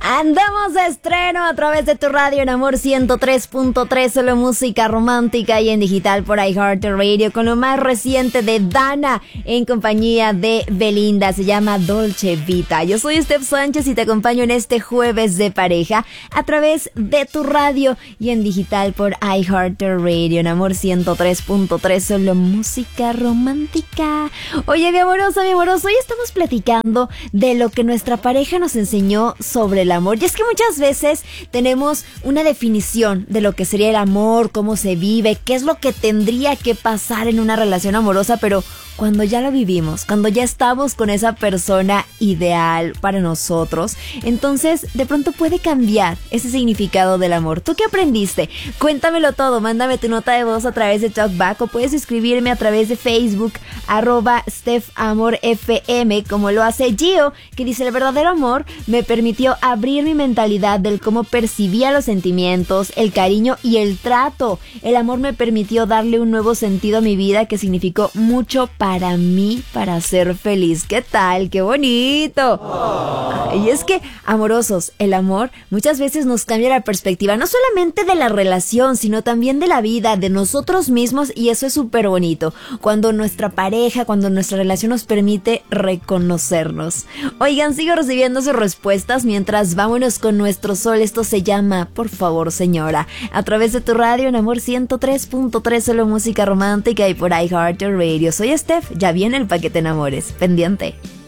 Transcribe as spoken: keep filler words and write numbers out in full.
Andamos de estreno a través de tu radio en Amor ciento tres punto tres, solo música romántica y en digital por iHeartRadio, con lo más reciente de Dana en compañía de Belinda. Se llama Dolce Vita. Yo soy Steph Sánchez y te acompaño en este jueves de pareja a través de tu radio y en digital por iHeartRadio en Amor ciento tres punto tres, solo música romántica. Oye, mi amorosa, mi amoroso, hoy estamos platicando de lo que nuestra pareja nos enseñó sobre el amor. Y es que muchas veces tenemos una definición de lo que sería el amor, cómo se vive, qué es lo que tendría que pasar en una relación amorosa, pero cuando ya lo vivimos, cuando ya estamos con esa persona ideal para nosotros, entonces de pronto puede cambiar ese significado del amor. ¿Tú qué aprendiste? Cuéntamelo todo, mándame tu nota de voz a través de Talkback o puedes escribirme a través de Facebook, arroba StephAmorFM, como lo hace Gio, que dice: el verdadero amor me permitió abrir mi mentalidad del cómo percibía los sentimientos, el cariño y el trato. El amor me permitió darle un nuevo sentido a mi vida que significó mucho para mí, para ser feliz. ¿Qué tal? ¡Qué bonito! Oh. Y es que, amorosos, el amor muchas veces nos cambia la perspectiva, no solamente de la relación, sino también de la vida, de nosotros mismos, y eso es súper bonito. Cuando nuestra pareja, cuando nuestra relación nos permite reconocernos. Oigan, sigo recibiendo sus respuestas mientras vámonos con nuestro sol. Esto se llama Por favor, señora, a través de tu radio en Amor ciento tres punto tres, solo música romántica y por iHeartRadio. Soy Steph, ya viene el paquete enamores. Pendiente.